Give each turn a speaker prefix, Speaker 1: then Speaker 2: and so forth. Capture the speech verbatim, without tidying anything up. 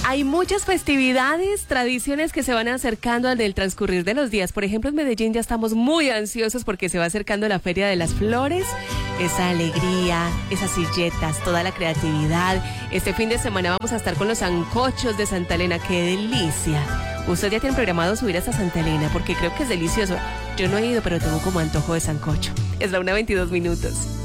Speaker 1: Hay muchas festividades, tradiciones que se van acercando al del transcurrir de los días. Por ejemplo, en Medellín ya estamos muy ansiosos porque se va acercando la Feria de las Flores. Esa alegría, esas silletas, toda la creatividad. Este fin de semana vamos a estar con los sancochos de Santa Elena. ¡Qué delicia! Usted ya tiene programado subir hasta Santa Elena porque creo que es delicioso. Yo no he ido, pero tengo como antojo de sancocho. Es la una veintidós minutos.